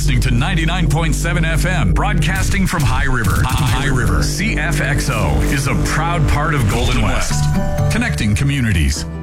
listening to 99.7 FM, broadcasting from High River. High River. CFXO is a proud part of Golden West, connecting communities.